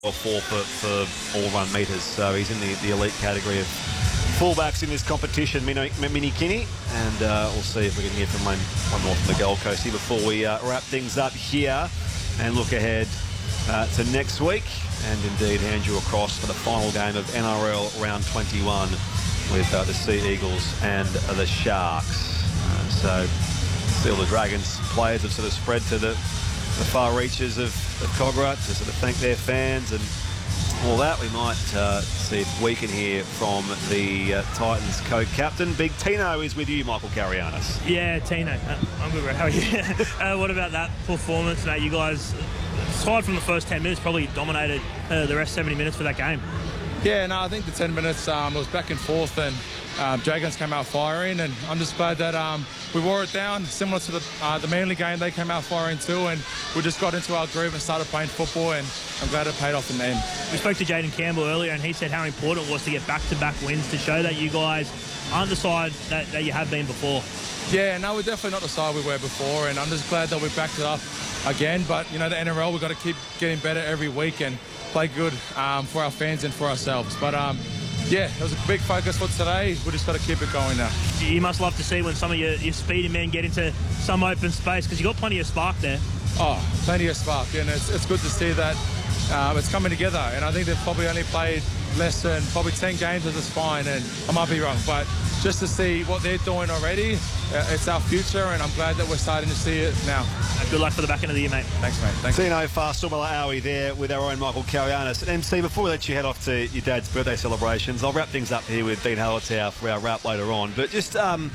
or 4 for all-run metres, so he's in the elite category of fullbacks in this competition, Mini Kinney, and we'll see if we can hear from one more from the Gold Coast here before we wrap things up here and look ahead to next week, and indeed hand you across for the final game of NRL Round 21 with the Sea Eagles and the Sharks. So still the Dragons players have sort of spread to the far reaches of Cogra to sort of thank their fans and all that. We might see if we can hear from the Titans co-captain. Big Tino is with you, Michael Carianis. Yeah, Tino. I'm good, bro. How are you? What about that performance? Now, you guys, aside from the first 10 minutes, probably dominated the rest 70 minutes for that game. Yeah, no, I think the 10 minutes it was back and forth, and Dragons came out firing, and I'm just glad that we wore it down, similar to the Manly game. They came out firing too, and we just got into our groove and started playing football, and I'm glad it paid off in the end. We spoke to Jaden Campbell earlier, and he said how important it was to get back-to-back wins to show that you guys aren't the side that you have been before. Yeah, no, we're definitely not the side we were before, and I'm just glad that we backed it up again. But, you know, the NRL, we've got to keep getting better every week and play good for our fans and for ourselves. But, yeah, it was a big focus for today. We just got to keep it going now. You must love to see when some of your speedy men get into some open space, because you've got plenty of spark there. Oh, plenty of spark, and it's good to see that it's coming together. And I think they've probably only played less than probably 10 games at this point, and I might be wrong, but just to see what they're doing already, it's our future, and I'm glad that we're starting to see it now. Good luck for the back end of the year, mate. Thanks, mate. Thanks. Tino Fa'asumala-Aui there with our own Michael Carianis. And MC, before we let you head off to your dad's birthday celebrations, I'll wrap things up here with Dean Hallertau for our wrap later on. But just on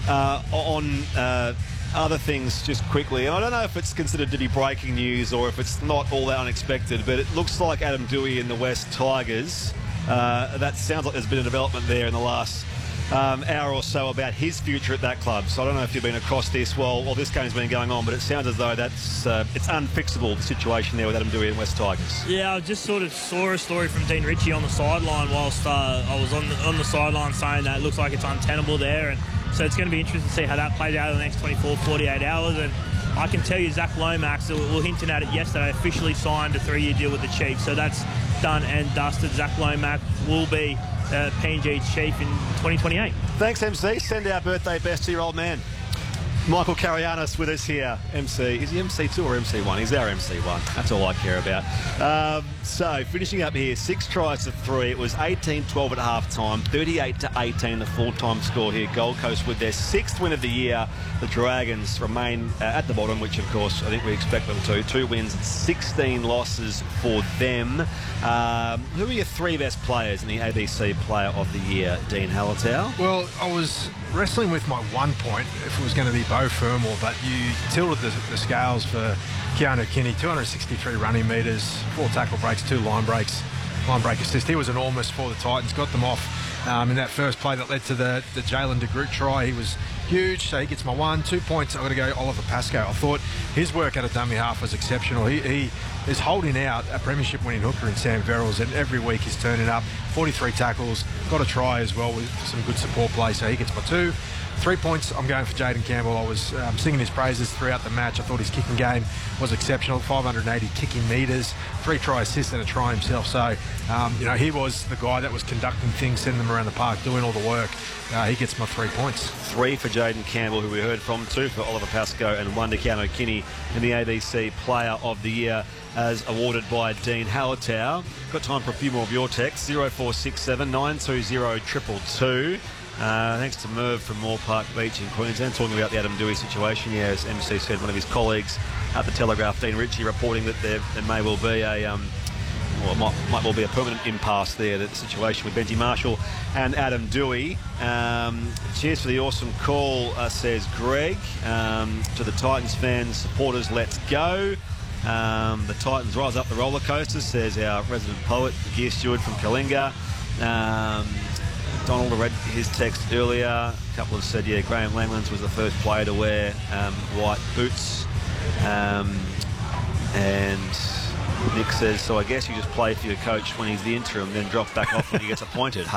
other things just quickly, and I don't know if it's considered to be breaking news or if it's not all that unexpected, but it looks like Adam Doueihi in the West Tigers, that sounds like there's been a development there in the last hour or so about his future at that club. So I don't know if you've been across this while this game's been going on, but it sounds as though that's it's unfixable, the situation there with Adam Doueihi and West Tigers. Yeah, I just sort of saw a story from Dean Ritchie on the sideline whilst I was on the sideline saying that it looks like it's untenable there, and so it's going to be interesting to see how that plays out in the next 24, 48 hours. And I can tell you Zach Lomax, we were hinting at it yesterday, officially signed a 3-year deal with the Chiefs. So that's done and dusted. Zach Lomax will be PNG's chief in 2028. Thanks, MC. Send our birthday best to your old man. Michael Carianis with us here. MC. Is he MC2 or MC1? He's our MC1. That's all I care about. So, finishing up here, 6 tries to 3. It was 18-12 at half-time, 38-18 the full-time score here. Gold Coast with their 6th win of the year. The Dragons remain at the bottom, which, of course, I think we expect them to. 2 wins and 16 losses for them. Who are your 3 best players in the ABC Player of the Year, Dean Hallertau? Well, I was wrestling with my 1 point, if it was going to be Beau Fermor, but you tilted the scales for Keanu Kinney. 263 running metres, 4 tackle breaks, 2 line break assist. He was enormous for the Titans, got them off in that first play that led to the Jalen de Groot try. He was huge, so he gets my 1. 2 points, I've got to go Oliver Pascoe. I thought his work at a dummy half was exceptional. He is holding out a premiership winning hooker in Sam Verrills, and every week he's turning up. 43 tackles, got a try as well with some good support play, so he gets my 2. 3 points, I'm going for Jaden Campbell. I was singing his praises throughout the match. I thought his kicking game was exceptional. 580 kicking metres, 3 try assists and a try himself. So, he was the guy that was conducting things, sending them around the park, doing all the work. He gets my 3 points. 3 for Jaden Campbell, who we heard from, 2 for Oliver Pascoe, and 1 to Keanu Kinney in the ABC Player of the Year, as awarded by Dean Hallertau. Got time for a few more of your texts. 0467 920 222. Thanks to Merv from Moore Park Beach in Queensland, talking about the Adam Doueihi situation. Yeah, as MC said, one of his colleagues at the Telegraph, Dean Ritchie, reporting that there may well be might well be a permanent impasse there, the situation with Benji Marshall and Adam Doueihi. Cheers for the awesome call, says Greg. To the Titans fans, supporters, let's go. The Titans rise up the roller coaster, says our resident poet, the gear steward from Kalinga. Donald read his text earlier. A couple have said, yeah, Graham Langlands was the first player to wear white boots. And Nick says, so I guess you just play for your coach when he's the interim, then drop back off when he gets appointed.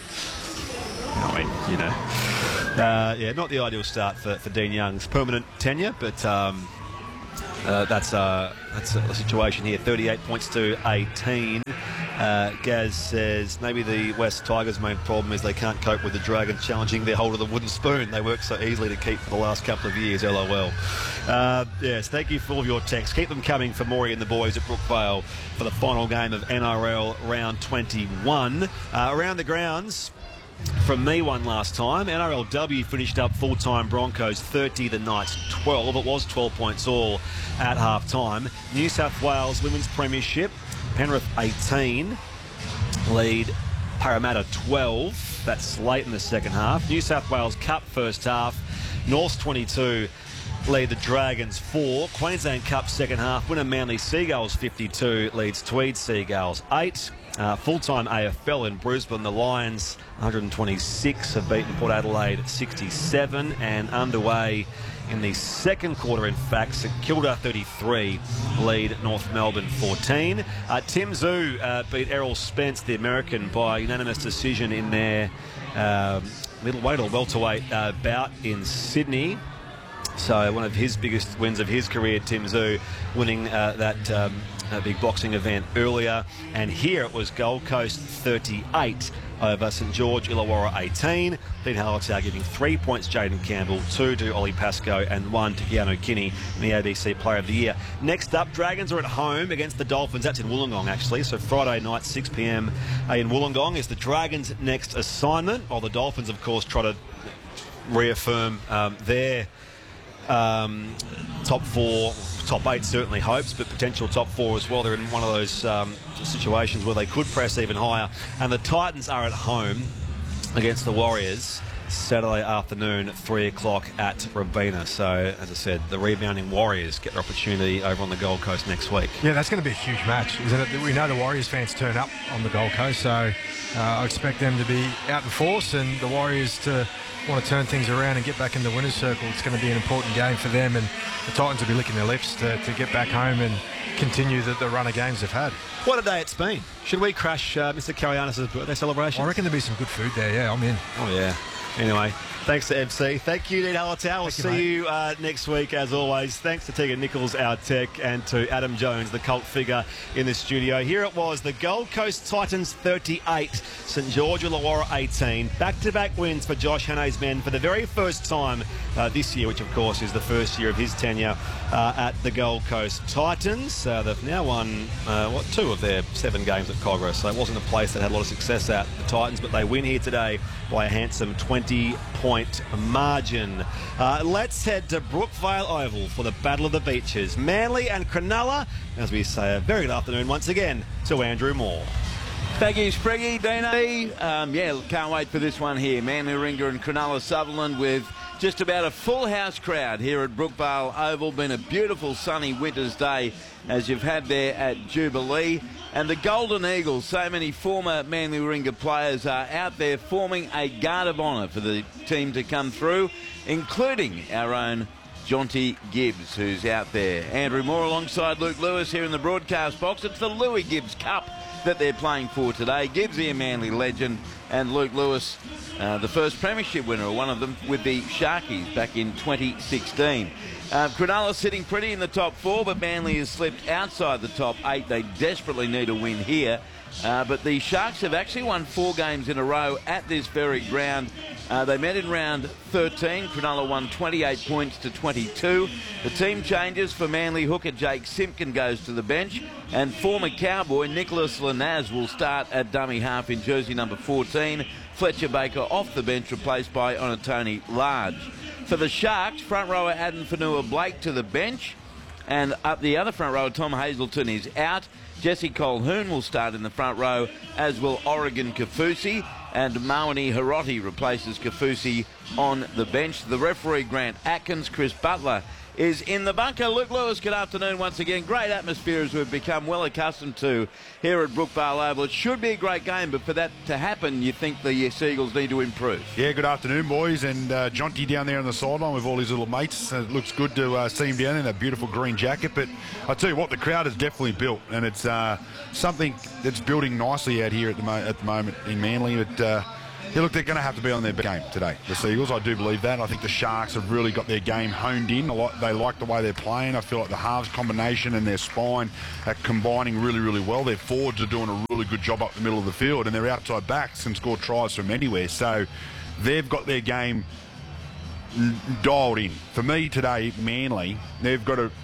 I mean, yeah, not the ideal start for Dean Young's permanent tenure, but That's a situation here. 38 points to 18. Gaz says maybe the West Tigers' main problem is they can't cope with the Dragons challenging their hold of the wooden spoon. They work so easily to keep for the last couple of years. LOL. Yes, thank you for all of your texts. Keep them coming for Maury and the boys at Brookvale for the final game of NRL round 21. Around the grounds. From me one last time, NRLW finished up full-time Broncos 30, the Knights 12. It was 12 points all at half-time. New South Wales Women's Premiership, Penrith 18, lead Parramatta 12. That's late in the second half. New South Wales Cup first half, Norths 22, lead the Dragons 4. Queensland Cup second half, winner Manly Seagulls 52, leads Tweed Seagulls 8. Full-time AFL in Brisbane, the Lions 126 have beaten Port Adelaide 67, and underway in the second quarter, in fact, St Kilda 33 lead North Melbourne 14. Tim Zhu beat Errol Spence, the American, by unanimous decision in their middleweight or welterweight bout in Sydney. So one of his biggest wins of his career, Tim Zhu, winning that big boxing event earlier. And here it was Gold Coast 38 over St George Illawarra 18. Dean Hallertau giving 3 points Jaden Campbell, 2 to Ollie Pascoe and 1 to Keanu Kinney in the ABC Player of the Year. Next up, Dragons are at home against the Dolphins. That's in Wollongong, actually. So Friday night, 6 p.m. in Wollongong is the Dragons' next assignment, while the Dolphins, of course, try to reaffirm their top 4, top 8 certainly hopes, but potential top 4 as well. They're in one of those situations where they could press even higher. And the Titans are at home against the Warriors Saturday afternoon, 3 o'clock at Robina. So, as I said, the rebounding Warriors get their opportunity over on the Gold Coast next week. Yeah, that's going to be a huge match, isn't it? We know the Warriors fans turn up on the Gold Coast, so I expect them to be out in force, and the Warriors to want to turn things around and get back in the winner's circle. It's going to be an important game for them, and the Titans will be licking their lips to get back home and continue the run of games they've had. What a day it's been. Should we crash Mr. Karayanis' birthday celebration? I reckon there'll be some good food there. Yeah, I'm in. Oh, yeah. Anyway, thanks to MC. Thank you, Dean Hallertau. We'll see you next week, as always. Thanks to Tegan Nichols, our tech, and to Adam Jones, the cult figure in the studio. Here it was, the Gold Coast Titans 38, St George Illawarra 18. Back-to-back wins for Josh Hannay's men for the very first time this year, which, of course, is the first year of his tenure at the Gold Coast Titans. They've now won, 2 of their 7 games at Cogra, so it wasn't a place that had a lot of success at, the Titans, but they win here today by a handsome 20-point margin. Let's head to Brookvale Oval for the Battle of the Beaches. Manly and Cronulla, as we say, a very good afternoon once again to Andrew Moore. Thank you, Spriggy, Dino. Can't wait for this one here. Manly Warringah and Cronulla Sutherland with just about a full house crowd here at Brookvale Oval. Been a beautiful sunny winter's day as you've had there at Jubilee. And the Golden Eagles, so many former Manly Warringah players are out there forming a guard of honour for the team to come through, including our own Jonty Gibbs, who's out there. Andrew Moore alongside Luke Lewis here in the broadcast box. It's the Louis Gibbs Cup that they're playing for today. Gibbsy, a Manly legend, and Luke Lewis, the first premiership winner, or one of them, with the Sharkies back in 2016. Cronulla sitting pretty in the top 4, but Manly has slipped outside the top 8. They desperately need a win here. But the Sharks have actually won 4 games in a row at this very ground. They met in round 13. Cronulla won 28 points to 22. The team changes for Manly. Hooker Jake Simpkin goes to the bench, and former Cowboy Nicholas Lanaz will start at dummy half in jersey number 14. Fletcher Baker off the bench, replaced by Onatoni Large. For the Sharks, front rower Adam Fanua-Blake to the bench, and up the other front rower Tom Hazelton is out. Jesse Colquhoun will start in the front row, as will Oregon Kaufusi, and Mawani Hiroti replaces Kaufusi on the bench. The referee, Grant Atkins. Chris Butler is in the bunker. Luke Lewis, good afternoon once again. Great atmosphere as we've become well accustomed to here at Brookvale Oval. It should be a great game, but for that to happen, you think the Seagulls need to improve. Yeah, good afternoon, boys. And Jonty down there on the sideline with all his little mates. It looks good to see him down there in that beautiful green jacket. But I tell you what, the crowd is definitely built, and it's something that's building nicely out here at the moment in Manly. But Yeah, look, they're going to have to be on their game today, the Seagulls. I do believe that. I think the Sharks have really got their game honed in. They like the way they're playing. I feel like the halves combination and their spine are combining really, really well. Their forwards are doing a really good job up the middle of the field, and their outside backs can score tries from anywhere. So they've got their game dialed in. For me today, Manly, they've got to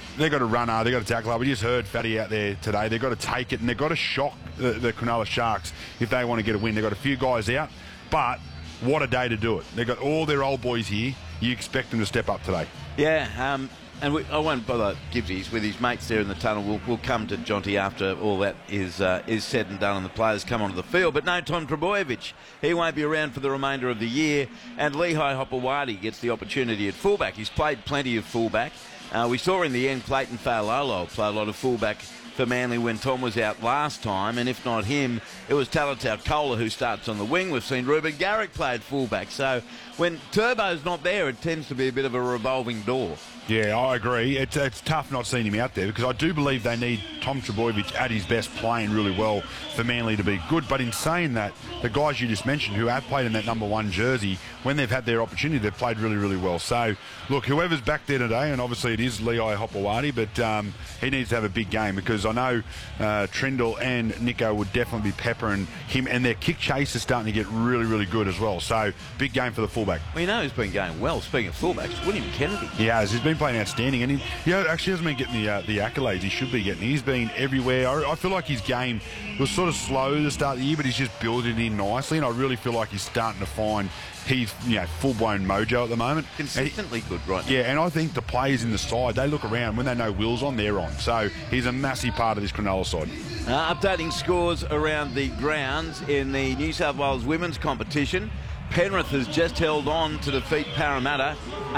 run hard, they've got to tackle hard. We just heard Fatty out there today. They've got to take it, and they've got to shock the Cronulla Sharks if they want to get a win. They've got a few guys out, but what a day to do it. They've got all their old boys here. You expect them to step up today. Yeah, and I won't bother Gibbsies with his mates there in the tunnel. We'll come to Jonty after all that is said and done and the players come onto the field. But no Tom Trbojevic. He won't be around for the remainder of the year. And Lehigh Hopewadi gets the opportunity at fullback. He's played plenty of fullback. We saw in the end Clayton Fa'alolo play a lot of fullback for Manly when Tom was out last time, and if not him, it was Talatau Kola who starts on the wing. We've seen Ruben Garrick play at fullback. So when Turbo's not there, it tends to be a bit of a revolving door. Yeah, I agree. It's tough not seeing him out there because I do believe they need Tom Trbojevic at his best playing really well for Manly to be good. But in saying that, the guys you just mentioned who have played in that number 1 jersey, when they've had their opportunity, they've played really, really well. So, look, whoever's back there today, and obviously it is Lehigh Hopewadi, but he needs to have a big game because I know Trindle and Nico would definitely be peppering him, and their kick chase is starting to get really, really good as well. So, big game for the fullback. Well, you know who's been going well, speaking of fullbacks, William Kennedy. He has. He's been playing outstanding, and he actually hasn't been getting the accolades he should be getting. He's been everywhere. I feel like his game was sort of slow to start the year, but he's just building it in nicely, and I really feel like he's starting to find his full-blown mojo at the moment. Consistently good right now. Yeah, and I think the players in the side, they look around. When they know Will's on, they're on. So he's a massive part of this Cronulla side. Updating scores around the grounds in the New South Wales women's competition. Penrith has just held on to defeat Parramatta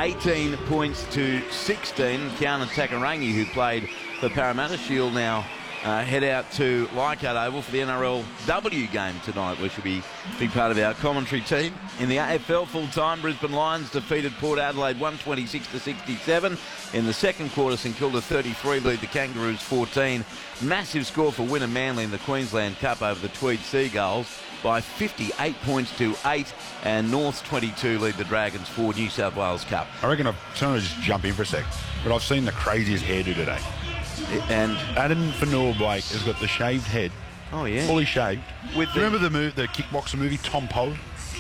18 points to 16. Kiana Takarangi, who played for Parramatta, she'll now head out to Leichhardt Oval for the NRLW game tonight, which will be a big part of our commentary team. In the AFL full-time, Brisbane Lions defeated Port Adelaide 126 to 67. In the second quarter, St Kilda 33 lead the Kangaroos 14. Massive score for winner Manly in the Queensland Cup over the Tweed Seagulls by 58 points to 8, and Norths 22 lead the Dragons for New South Wales Cup. I reckon I'm trying to just jump in for a sec, but I've seen the craziest hairdo today. And Adam Fanua-Blake has got the shaved head. Oh, yeah. Fully shaved. With Do you remember the kickboxer movie, Tom Pollard?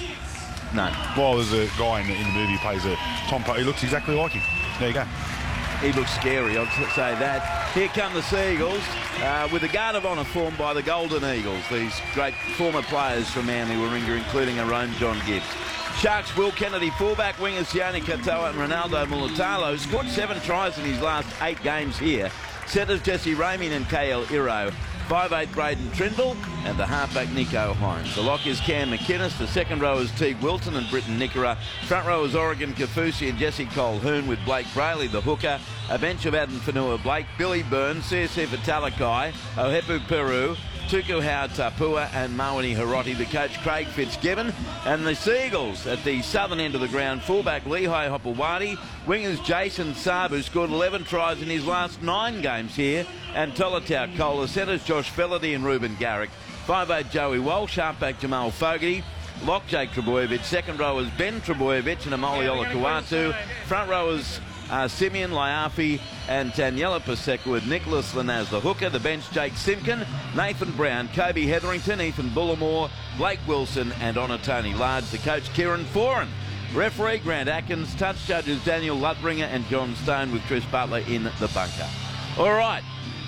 No. Well, there's a guy in the movie who plays a Tom Pollard. He looks exactly like him. There you go. He looks scary, I'd say that. Here come the Seagulls with a guard of honour formed by the Golden Eagles. These great former players from Manly Warringah, including our own John Gibbs. Sharks, Will Kennedy, fullback wingers Sione Katoa and Ronaldo Mulitalo scored 7 tries in his last 8 games here. Centres Jesse Raymond and KL Iro. 5'8" Braden Trindle and the halfback Nico Hines. The lock is Cam McInnes. The second row is Teague Wilton and Britton Nickera. Front row is Oregon Kafusi and Jesse Colquhoun with Blake Brayley, the hooker. A bench of Adam Fanua-Blake, Billy Burns, CSC Vitalakai, Ohepu Peru, Tuku Howard Tapua and Mawani Hiroti. The coach Craig Fitzgibbon. And the Seagulls at the southern end of the ground. Fullback Lehigh Hopewadi. Wingers Jason Saab, who scored 11 tries in his last 9 games here. And Talatau Kola. Centres Josh Fellerty and Ruben Garrick. 5'8" Joey Walsh. Halfback Jamal Fogarty. Lock Jake Trbojevic. Second row is Ben Trbojevic and Amoli Olakau'atu. Front row is Simeon Laiafi and Daniela Paseka with Nicholas Lanaz, the hooker. The bench, Jake Simkin, Nathan Brown, Kobe Hetherington, Ethan Bullimore, Blake Wilson and Onatoni Large. The coach, Kieran Foran. Referee, Grant Atkins. Touch judges, Daniel Lutbringer and John Stone with Chris Butler in the bunker. All right.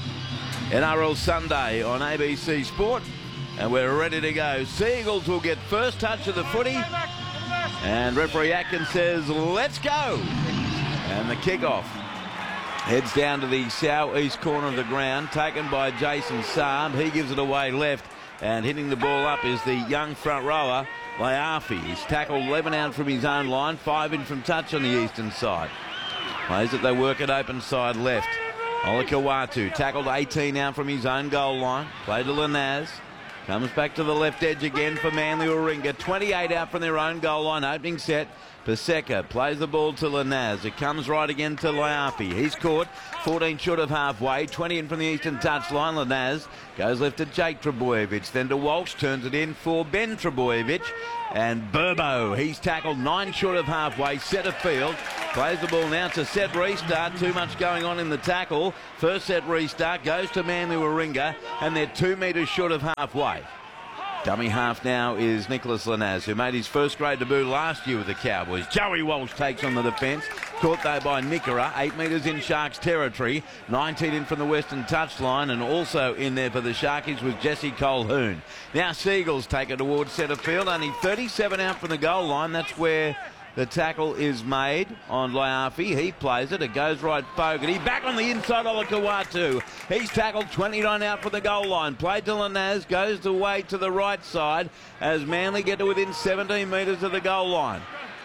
NRL Sunday on ABC Sport. And we're ready to go. Seagulls will get first touch of the footy. And referee Atkins says, let's go. And the kick-off heads down to the southeast corner of the ground, taken by Jason Saab. He gives it away left, and hitting the ball up is the young front rower, Laiafi. He's tackled 11 out from his own line, 5 in from touch on the eastern side. Plays it, they work it open side left. Olakau'atu tackled 18 out from his own goal line. Play to Lanaz. Comes back to the left edge again for Manly Warringah. 28 out from their own goal line. Opening set. Paseka plays the ball to Lanaz. It comes right again to Laiapi. He's caught 14 short of halfway, 20 in from the eastern touchline. Lanaz goes left to Jake Trebojevic, then to Walsh, turns it in for Ben Trebojevic. And Burbo, he's tackled 9 short of halfway, centre field. Plays the ball now to set restart. Too much going on in the tackle. First set restart goes to Manly Warringah, and they're 2 metres short of halfway. Dummy half now is Nicholas Lanaz, who made his first grade debut last year with the Cowboys. Joey Walsh takes on the defence. Caught though by Nickera, 8 metres in Sharks territory, 19 in from the western touchline, and also in there for the Sharkies was Jesse Colquhoun. Now Seagulls take it towards centre field, only 37 out from the goal line. That's where the tackle is made on Laiapi. He plays it. It goes right Fogarty. Back on the inside, Olakau'atu. He's tackled 29 out from the goal line. Played to Lanaz. Goes away to the right side as Manly get to within 17 metres of the goal line.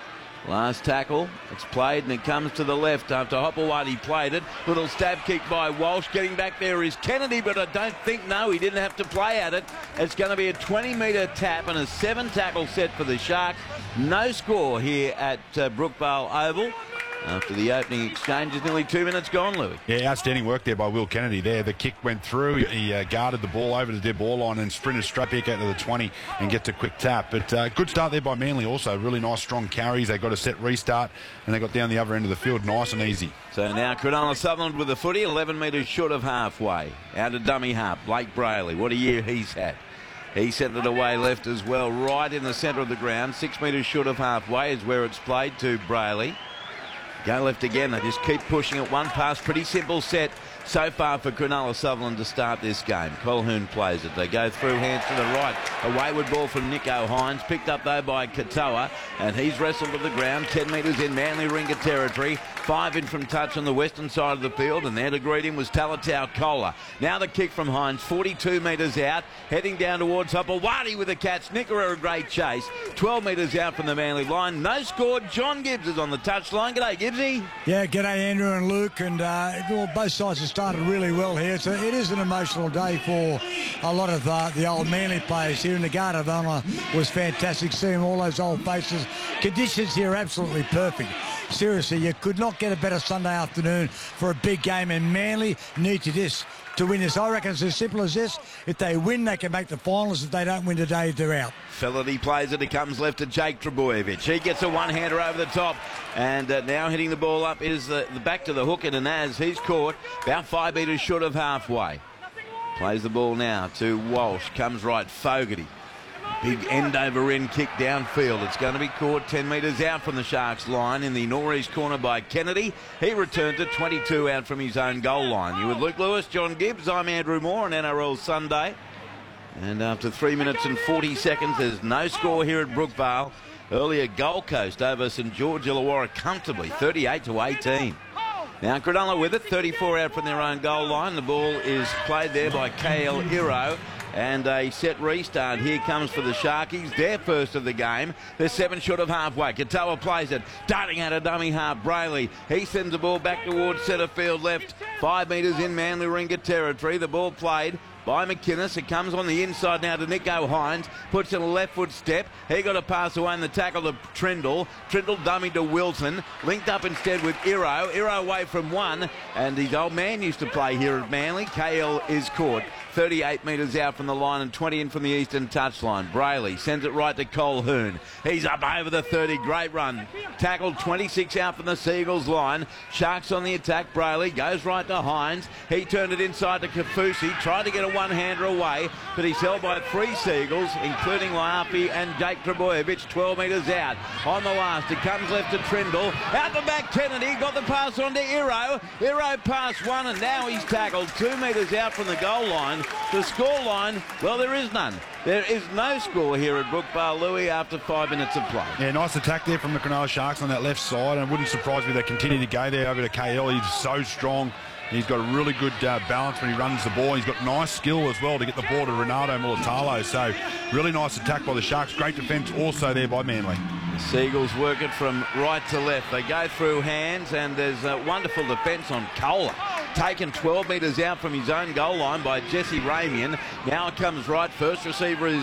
Last tackle, it's played and it comes to the left after Hopewadi played it. Little stab kick by Walsh. Getting back there is Kennedy, but I don't think, no, he didn't have to play at it. It's going to be a 20-metre tap and a 7-tackle set for the Sharks. No score here at Brookvale Oval. After the opening exchange, is nearly 2 minutes gone, Louis. Yeah, outstanding work there by Will Kennedy there. The kick went through. He guarded the ball over the dead ball line and sprinted straight back out to the 20 and gets a quick tap. But good start there by Manly also. Really nice, strong carries. They got a set restart and they got down the other end of the field nice and easy. So now Cronulla Sutherland with the footy, 11 metres short of halfway. Out of dummy half, Blake Brayley. What a year he's had. He sent it away left as well, right in the centre of the ground. 6 metres short of halfway is where it's played to Brayley. Go left again. They just keep pushing it. One pass. Pretty simple set so far for Cronulla Sutherland to start this game. Colquhoun plays it. They go through, hands to the right. A wayward ball from Nicho Hynes. Picked up though by Katoa. And he's wrestled to the ground. 10 metres in Manly Warringah territory. 5 in from touch on the western side of the field. And there to greet him was Talatau Kola. Now the kick from Hynes. 42 metres out. Heading down towards Hopewadi with a catch. Nickera a great chase. 12 metres out from the Manly line. No score. John Gibbs is on the touchline. G'day, Gibbsy. Yeah, g'day Andrew and Luke, and both sides have started really well here. So it is an emotional day for a lot of the old Manly players here, and the Guard of Honour was fantastic, seeing all those old faces. Conditions here are absolutely perfect. Seriously, you could not get a better Sunday afternoon for a big game, and Manly need to win this. I reckon it's as simple as this. If they win, they can make the finals. If they don't win today, they're out. Felony plays it. It comes left to Jake Trebojevic. He gets a one-hander over the top. And now hitting the ball up is the back to the hook, and as he's caught about 5 metres short of halfway. Plays the ball now to Walsh. Comes right, Fogarty. Big end-over-end kick downfield. It's going to be caught 10 metres out from the Sharks line in the northeast corner by Kennedy. He returns it 22 out from his own goal line. You with Luke Lewis, John Gibbs. I'm Andrew Moore on NRL Sunday. And after 3 minutes and 40 seconds, there's no score here at Brookvale. Earlier Gold Coast over St George Illawarra comfortably, 38-18. Now Cronulla with it, 34 out from their own goal line. The ball is played there by KL Iro. And a set restart here comes for the Sharkies. Their first of the game. They're 7 short of halfway. Katoa plays it. Darting out a dummy half. Brayley. He sends the ball back towards centre field left. 5 metres in Manly Warringah territory. The ball played by McInnes. It comes on the inside now to Nicho Hynes. Puts in a left foot step. He got a pass away in the tackle to Trindle. Trindle dummy to Wilson. Linked up instead with Iro. Iro away from one. And his old man used to play here at Manly. KL is caught. 38 metres out from the line and 20 in from the eastern touchline. Brayley sends it right to Colquhoun. He's up over the 30. Great run. Tackled 26 out from the Seagulls line. Sharks on the attack. Brayley goes right to Hynes. He turned it inside to Kafusi. Tried to get a one-hander away, but he's held by 3 Seagulls, including Laiapi and Jake Trebojevic, 12 metres out. On the last, it comes left to Trindle. Out the back, Kennedy got the pass on to Iro. Iro passed one, and now he's tackled 2 metres out from the goal line. The score line, well, there is none. There is no score here at Brookvale, Louis, after 5 minutes of play. Yeah, nice attack there from the Cronulla Sharks on that left side, and it wouldn't surprise me they continue to go there over to KL. He's so strong. He's got a really good balance when he runs the ball. He's got nice skill as well to get the ball to Renato Mulatalo. So really nice attack by the Sharks. Great defence also there by Manly. The Seagulls work it from right to left. They go through hands, and there's a wonderful defence on Kola. Taken 12 metres out from his own goal line by Jesse Ramian. Now it comes right. First receiver is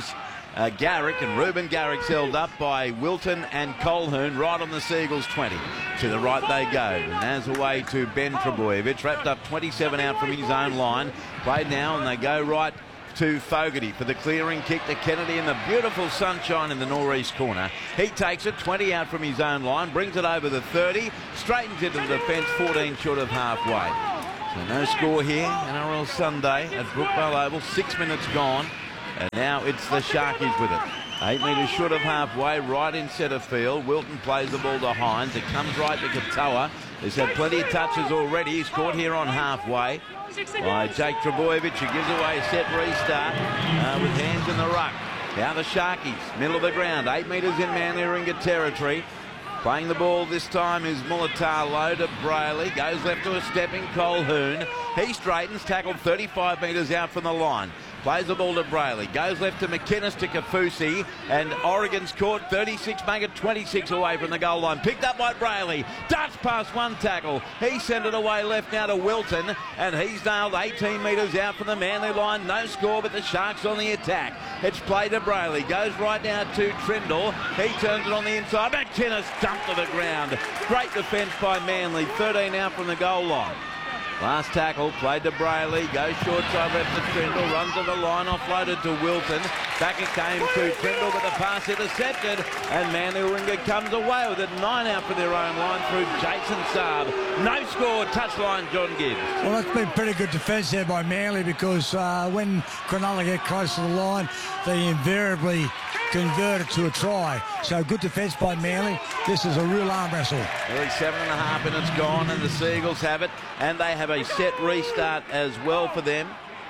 Garrick, and Ruben Garrick's held up by Wilton and Colquhoun right on the Seagulls 20. To the right they go. And as away to Ben Trebojevic, wrapped up 27 out from his own line. Played now, and they go right to Fogarty for the clearing kick to Kennedy in the beautiful sunshine in the northeast corner. He takes it 20 out from his own line, brings it over the 30, straightens into the defence, 14 short of halfway. So no score here, NRL Sunday at Brookvale Oval, 6 minutes gone, and now it's the Sharkies with it. 8 metres short of halfway, right in centre field. Wilton plays the ball to Hines. It comes right to Katoa. He's had plenty of touches already. He's caught here on halfway by Jake Trebojevic, who gives away a set restart with hands in the ruck. Now the Sharkies, middle of the ground, 8 metres in Manly Warringah territory. Playing the ball this time is Mulatalo to Brayley. Goes left to a stepping Colquhoun. He straightens, tackled 35 metres out from the line. Plays the ball to Brayley. Goes left to McInnes to Kafusi. And Oregon's caught 36, make it 26 away from the goal line. Picked up by Brayley. Darts past one tackle. He sent it away left now to Wilton. And he's nailed 18 metres out from the Manly line. No score, but the Sharks on the attack. It's played to Brayley. Goes right now to Trindle. He turns it on the inside. McInnes dumped to the ground. Great defence by Manly. 13 out from the goal line. Last tackle, played to Brayley, goes short side left to Trindle, runs to the line, offloaded to Wilton. Back it came to Trindle, but the pass intercepted, and Manly Warringah comes away with it. 9 out for their own line through Jason Saab. No score, touchline John Gibbs. Well, that's been pretty good defence there by Manly, because when Cronulla get close to the line, they invariably convert it to a try. So good defence by Manly. This is a real arm wrestle. Nearly 7.5 minutes gone, and the Seagulls have it, and they have a set restart as well for them.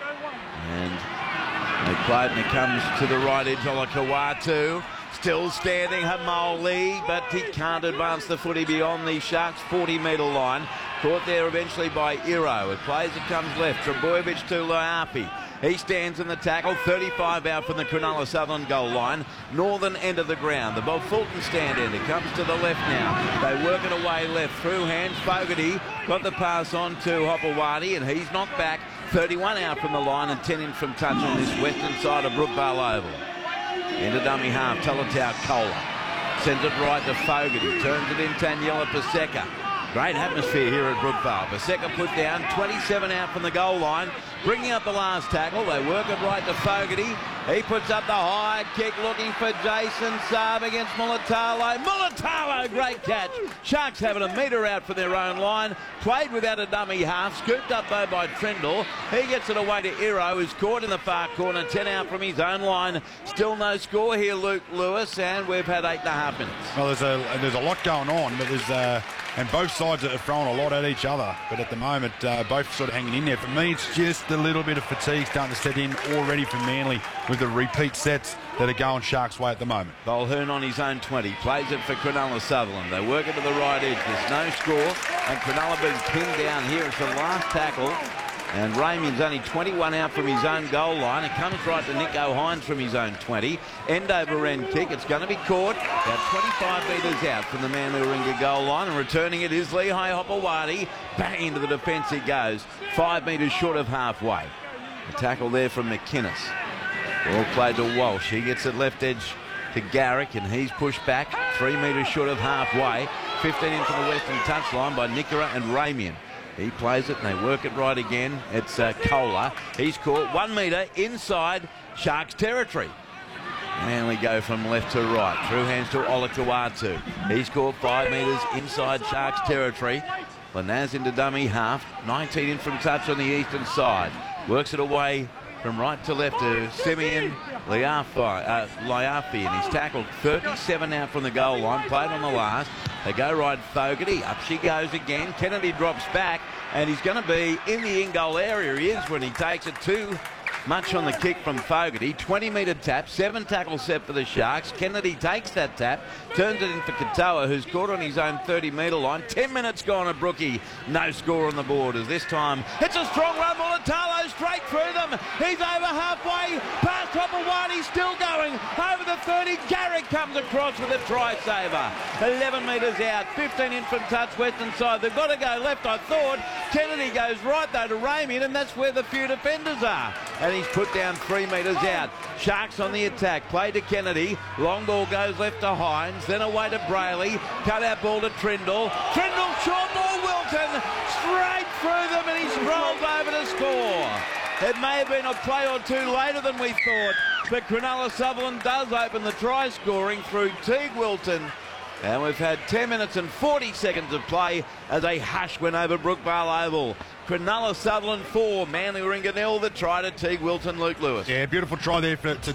And they play it, and it comes to the right edge. Olakau'atu still standing, Hamoli, but he can't advance the footy beyond the Sharks' 40-metre line. Caught there eventually by Iro. It plays, it comes left. Trebojevic to Loiapi. He stands in the tackle, 35 out from the Cronulla Southern goal line, northern end of the ground. The Bob Fulton stand end. It comes to the left now. They work it away left through hands. Fogarty got the pass on to Hopewadi, and he's knocked back. 31 out from the line and 10 in from touch on this western side of Brookvale Oval. Into dummy half, Talatau Kola. Sends it right to Fogarty. Turns it in Taniela Paseka. Great atmosphere here at Brookvale. Paseka put down, 27 out from the goal line. Bringing up the last tackle. They work it right to Fogarty. He puts up the high kick looking for Jason Saab against Mulatalo. Mulatalo, great catch. Sharks having a metre out for their own line. Played without a dummy half. Scooped up though by Trindle. He gets it away to Iro, who's caught in the far corner. 10 out from his own line. Still no score here, Luke Lewis, and we've had 8.5 minutes. Well, there's a lot going on, but and both sides are throwing a lot at each other. But at the moment, both sort of hanging in there. For me, it's just a little bit of fatigue starting to set in already for Manly with the repeat sets that are going Sharks' way at the moment. Colquhoun on his own 20, plays it for Cronulla Sutherland. They work it to the right edge. There's no score, and Cronulla being pinned down here. It's the last tackle. And Ramian's only 21 out from his own goal line. It comes right to Nico Hines from his own 20. End over end kick. It's going to be caught about 25 metres out from the Manly Warringah goal line. And returning it is Lehigh Hopewadi. Bang into the defence he goes. 5 metres short of halfway. A tackle there from McInnes. Ball played to Walsh. He gets it left edge to Garrick, and he's pushed back 3 metres short of halfway. 15 in from the western touchline by Nickera and Ramian. He plays it and they work it right again. It's Kola. He's caught 1 metre inside Sharks territory. Manly go from left to right. Through hands to Olakau'atu. He's caught 5 metres inside Sharks territory. Lanaz into dummy half. 19 in from touch on the eastern side. Works it away from right to left to Simeon Loiapi, and he's tackled 37 out from the goal line. Played on the last. They go right Fogarty. Up she goes again. Kennedy drops back, and he's going to be in the in-goal area. He is when he takes it too much on the kick from Fogarty. 20-metre tap, 7 tackles set for the Sharks. Kennedy takes that tap, turns it in for Katoa, who's caught on his own 30-metre line. 10 minutes gone at Brookie. No score on the board as this time it's a strong run. Mulatalo straight through them. He's over halfway, past top of one. He's still going over the 30. Garrick comes across with a try saver. 11 metres out, 15 in from touch, western side. They've got to go left, I thought. Kennedy goes right though to Ramian, and that's where the few defenders are. And he's put down 3 metres out. Sharks on the attack. Play to Kennedy. Long ball goes left to Hines, then away to Brayley. Cut out ball to Trindle. Trindle, short ball, Wilton. Straight through them, and he scrolls over to score. It may have been a play or two later than we thought, but Cronulla Sutherland does open the try scoring through Teague Wilton. And we've had 10 minutes and 40 seconds of play as a hush went over Brookvale Oval. Cronulla Sutherland 4, Manly Warringah 0, the try to Teague Wilton, Luke Lewis. Yeah, beautiful try there to